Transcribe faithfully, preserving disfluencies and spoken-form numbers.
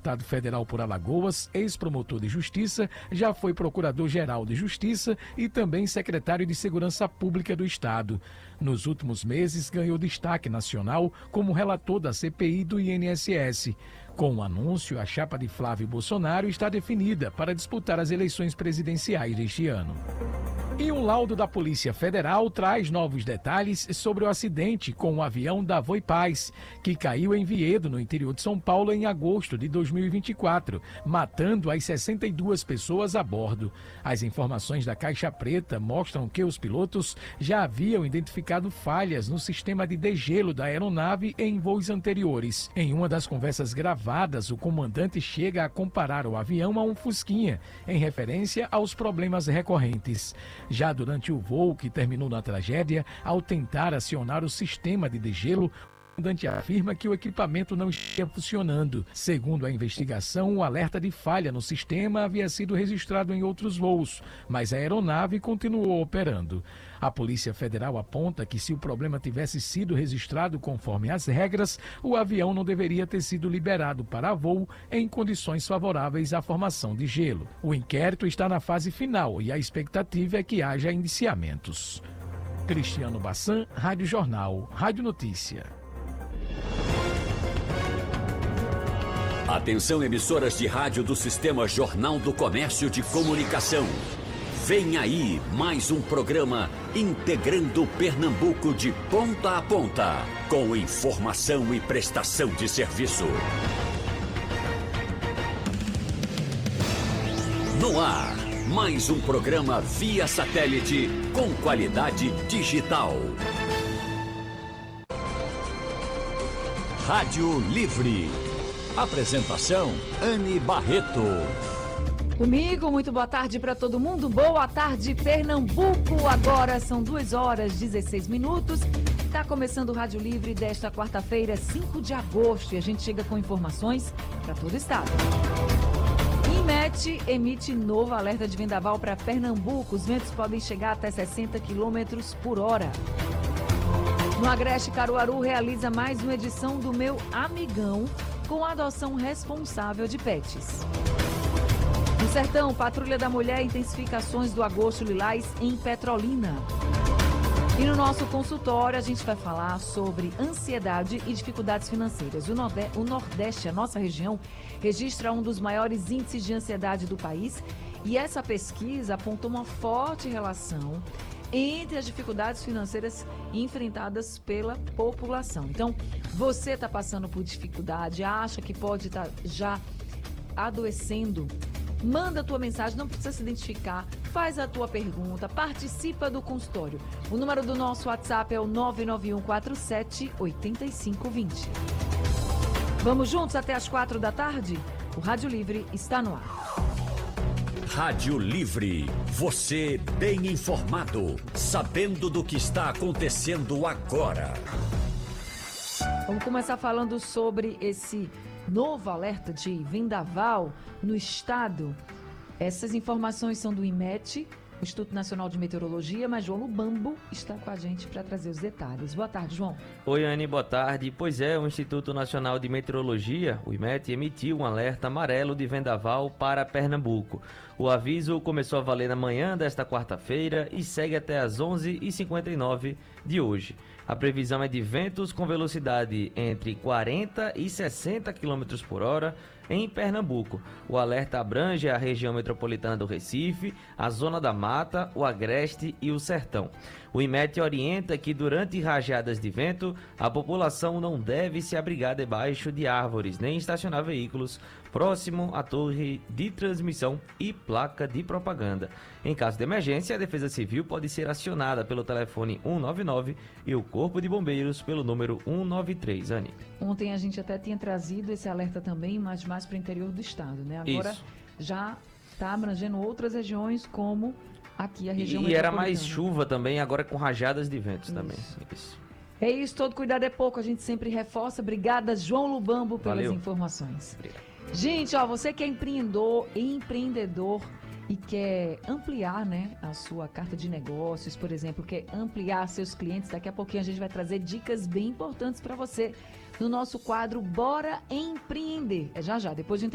deputado federal por Alagoas, ex-promotor de Justiça, já foi procurador-geral de Justiça e também secretário de Segurança Pública do Estado. Nos últimos meses, ganhou destaque nacional como relator da C P I do I N S S. Com o anúncio, a chapa de Flávio Bolsonaro está definida para disputar as eleições presidenciais deste ano. E um laudo da Polícia Federal traz novos detalhes sobre o acidente com o avião da Voipaz, que caiu em Viedo, no interior de São Paulo, em agosto de dois mil e vinte e quatro, matando as sessenta e duas pessoas a bordo. As informações da Caixa Preta mostram que os pilotos já haviam identificado falhas no sistema de degelo da aeronave em voos anteriores. Em uma das conversas gravadas, o comandante chega a comparar o avião a um Fusquinha, em referência aos problemas recorrentes. Já durante o voo que terminou na tragédia, ao tentar acionar o sistema de degelo, o comandante afirma que o equipamento não estaria funcionando. Segundo a investigação, o alerta de falha no sistema havia sido registrado em outros voos, mas a aeronave continuou operando. A Polícia Federal aponta que se o problema tivesse sido registrado conforme as regras, o avião não deveria ter sido liberado para voo em condições favoráveis à formação de gelo. O inquérito está na fase final e a expectativa é que haja indiciamentos. Cristiano Bassan, Rádio Jornal, Rádio Notícia. Atenção, emissoras de rádio do Sistema Jornal do Comércio de Comunicação. Vem aí mais um programa integrando Pernambuco de ponta a ponta, com informação e prestação de serviço. No ar, mais um programa via satélite com qualidade digital. Rádio Livre. Apresentação, Anne Barreto. Comigo, muito boa tarde para todo mundo. Boa tarde, Pernambuco. Agora são duas horas e dezesseis minutos. Está começando o Rádio Livre desta quarta-feira, cinco de agosto. E a gente chega com informações para todo o estado. INMET emite novo alerta de vendaval para Pernambuco. Os ventos podem chegar até sessenta quilômetros por hora. No Agreste, Caruaru realiza mais uma edição do Meu Amigão, com adoção responsável de pets. No Sertão, Patrulha da Mulher intensifica ações do Agosto Lilás em Petrolina. E no nosso consultório a gente vai falar sobre ansiedade e dificuldades financeiras. O Nordeste, o Nordeste, a nossa região, registra um dos maiores índices de ansiedade do país e essa pesquisa apontou uma forte relação entre as dificuldades financeiras enfrentadas pela população. Então, você está passando por dificuldade, acha que pode estar tá já adoecendo? Manda a tua mensagem, não precisa se identificar, faz a tua pergunta, participa do consultório. O número do nosso WhatsApp é o nove nove um quatro sete oito cinco dois zero. Vamos juntos até as quatro da tarde? O Rádio Livre está no ar. Rádio Livre, você bem informado, sabendo do que está acontecendo agora. Vamos começar falando sobre esse novo alerta de vendaval no estado. Essas informações são do INMET, o Instituto Nacional de Meteorologia, mas João Lubambo está com a gente para trazer os detalhes. Boa tarde, João. Oi, Anne, boa tarde. Pois é, o Instituto Nacional de Meteorologia, o INMET, emitiu um alerta amarelo de vendaval para Pernambuco. O aviso começou a valer na manhã desta quarta-feira e segue até às onze e cinquenta e nove de hoje. A previsão é de ventos com velocidade entre quarenta e sessenta quilômetros por hora em Pernambuco. O alerta abrange a região metropolitana do Recife, a Zona da Mata, o Agreste e o Sertão. O INMET orienta que durante rajadas de vento, a população não deve se abrigar debaixo de árvores, nem estacionar veículos próximo à torre de transmissão e placa de propaganda. Em caso de emergência, a Defesa Civil pode ser acionada pelo telefone um nove nove e o Corpo de Bombeiros pelo número um nove três, Anny. Ontem a gente até tinha trazido esse alerta também, mas mais para o interior do estado, né? Agora Isso. Já está abrangendo outras regiões, como aqui a região E era mais chuva também, agora com rajadas de ventos isso. também. Isso. É isso, todo cuidado é pouco, a gente sempre reforça. Obrigada, João Lubambo, pelas Valeu. informações. Obrigado. Gente, ó, você que é empreendedor, empreendedor e quer ampliar, né, a sua carta de negócios, por exemplo, quer ampliar seus clientes, daqui a pouquinho a gente vai trazer dicas bem importantes para você no nosso quadro Bora Empreender. É já já, depois de